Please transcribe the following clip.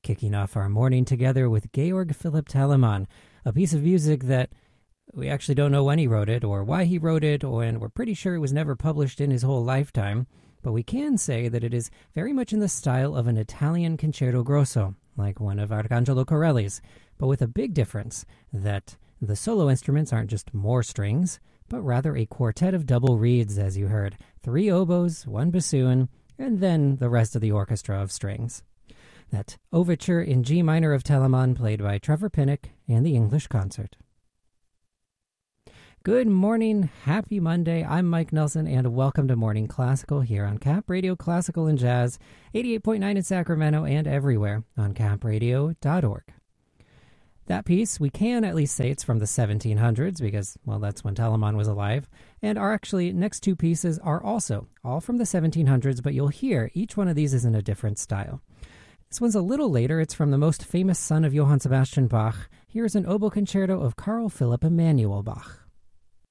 kicking off our morning together with Georg Philipp Telemann, a piece of music that we actually don't know when he wrote it or why he wrote it, and we're pretty sure it was never published in his whole lifetime, but we can say that it is very much in the style of an Italian concerto grosso, like one of Arcangelo Corelli's, but with a big difference that the solo instruments aren't just more strings, but rather a quartet of double reeds, as you heard, 3 oboes, 1 bassoon, and then the rest of the orchestra of strings. That overture in G minor of Telemann, played by Trevor Pinnock and the English Concert. Good morning, happy Monday. I'm Mike Nelson, and welcome to Morning Classical here on Cap Radio Classical and Jazz, 88.9 in Sacramento and everywhere on capradio.org. That piece, we can at least say it's from the 1700s because, well, that's when Telemann was alive. And our actually next 2 pieces are also all from the 1700s, but you'll hear each one of these is in a different style. This one's a little later. It's from the most famous son of Johann Sebastian Bach. Here's an oboe concerto of Carl Philipp Emanuel Bach.